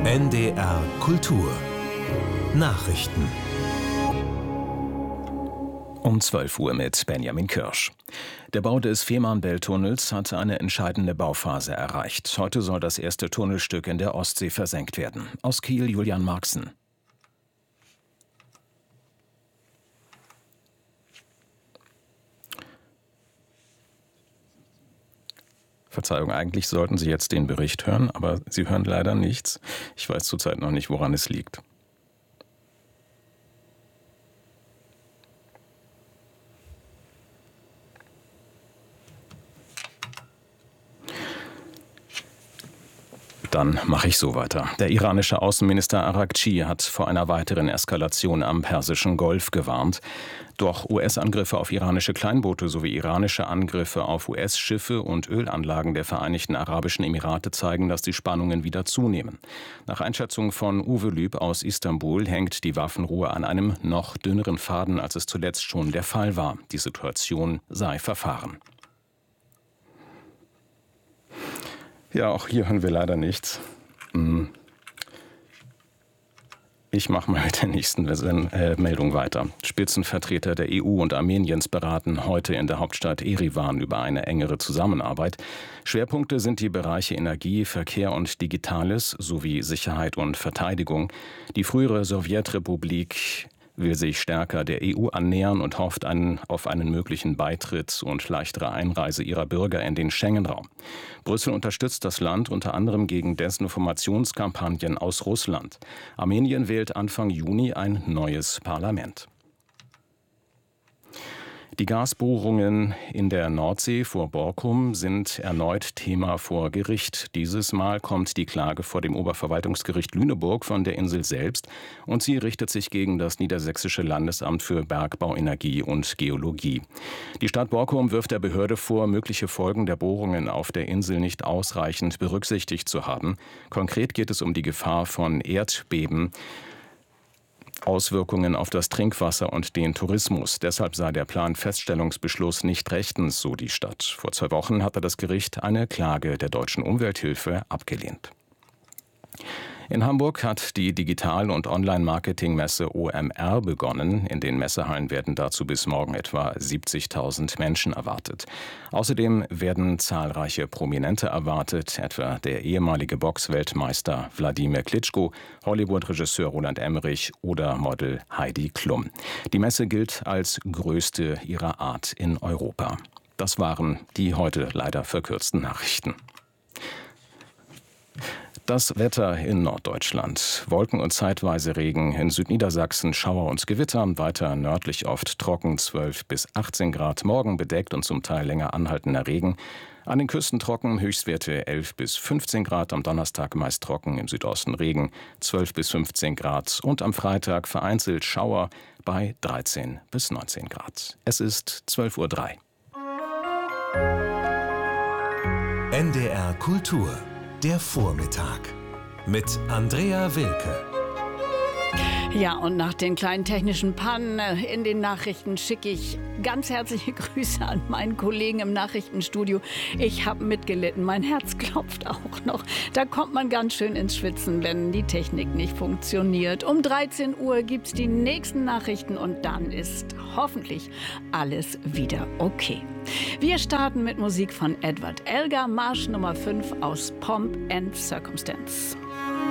NDR Kultur Nachrichten Um 12 Uhr mit Benjamin Kirsch. Der Bau des Fehmarnbelt-Tunnels hat eine entscheidende Bauphase erreicht. Heute soll das erste Tunnelstück in der Ostsee versenkt werden. Aus Kiel Julian Marxen. Verzeihung, eigentlich sollten Sie jetzt den Bericht hören, aber Sie hören leider nichts. Ich weiß zurzeit noch nicht, woran es liegt. Dann mache ich so weiter. Der iranische Außenminister Araghchi hat vor einer weiteren Eskalation am Persischen Golf gewarnt. Doch US-Angriffe auf iranische Kleinboote sowie iranische Angriffe auf US-Schiffe und Ölanlagen der Vereinigten Arabischen Emirate zeigen, dass die Spannungen wieder zunehmen. Nach Einschätzung von Uwe Lüb aus Istanbul hängt die Waffenruhe an einem noch dünneren Faden, als es zuletzt schon der Fall war. Die Situation sei verfahren. Ja, auch hier hören wir leider nichts. Ich mache mal mit der nächsten Meldung weiter. Spitzenvertreter der EU und Armeniens beraten heute in der Hauptstadt Erivan über eine engere Zusammenarbeit. Schwerpunkte sind die Bereiche Energie, Verkehr und Digitales sowie Sicherheit und Verteidigung. Die frühere Sowjetrepublik will sich stärker der EU annähern und hofft auf einen möglichen Beitritt und leichtere Einreise ihrer Bürger in den Schengen-Raum. Brüssel unterstützt das Land unter anderem gegen Desinformationskampagnen aus Russland. Armenien wählt Anfang Juni ein neues Parlament. Die Gasbohrungen in der Nordsee vor Borkum sind erneut Thema vor Gericht. Dieses Mal kommt die Klage vor dem Oberverwaltungsgericht Lüneburg von der Insel selbst und sie richtet sich gegen das Niedersächsische Landesamt für Bergbau, Energie und Geologie. Die Stadt Borkum wirft der Behörde vor, mögliche Folgen der Bohrungen auf der Insel nicht ausreichend berücksichtigt zu haben. Konkret geht es um die Gefahr von Erdbeben, Auswirkungen auf das Trinkwasser und den Tourismus. Deshalb sei der Planfeststellungsbeschluss nicht rechtens, so die Stadt. Vor 2 Wochen hatte das Gericht eine Klage der Deutschen Umwelthilfe abgelehnt. In Hamburg hat die Digital- und Online-Marketing-Messe OMR begonnen. In den Messehallen werden dazu bis morgen etwa 70.000 Menschen erwartet. Außerdem werden zahlreiche Prominente erwartet, etwa der ehemalige Boxweltmeister Wladimir Klitschko, Hollywood-Regisseur Roland Emmerich oder Model Heidi Klum. Die Messe gilt als größte ihrer Art in Europa. Das waren die heute leider verkürzten Nachrichten. Das Wetter in Norddeutschland. Wolken und zeitweise Regen. In Südniedersachsen Schauer und Gewitter. Weiter nördlich oft trocken, 12 bis 18 Grad. Morgen bedeckt und zum Teil länger anhaltender Regen. An den Küsten trocken, Höchstwerte 11 bis 15 Grad. Am Donnerstag meist trocken, im Südosten Regen, 12 bis 15 Grad. Und am Freitag vereinzelt Schauer bei 13 bis 19 Grad. Es ist 12:03 Uhr. NDR Kultur Der Vormittag mit Andrea Wilke. Ja, und nach den kleinen technischen Pannen in den Nachrichten schicke ich ganz herzliche Grüße an meinen Kollegen im Nachrichtenstudio. Ich habe mitgelitten, mein Herz klopft auch noch. Da kommt man ganz schön ins Schwitzen, wenn die Technik nicht funktioniert. Um 13 Uhr gibt es die nächsten Nachrichten und dann ist hoffentlich alles wieder okay. Wir starten mit Musik von Edward Elgar, Marsch Nummer 5 aus Pomp and Circumstance.